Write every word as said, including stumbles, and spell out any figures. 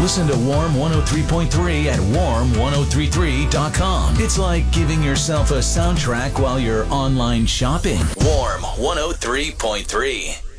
Listen to Warm one oh three point three at warm ten thirty-three dot com. It's like giving yourself a soundtrack while you're online shopping. Warm one oh three point three.